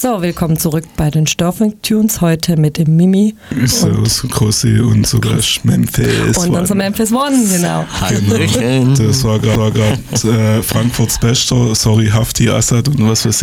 So, willkommen zurück bei den Störfunk Tunes, heute mit dem Mimi. Servus, Grossi und sogar Memphis. Und unser Memphis One, genau. Das war gerade Frankfurts Bester, sorry, Hafti, Assad und was weiß ich.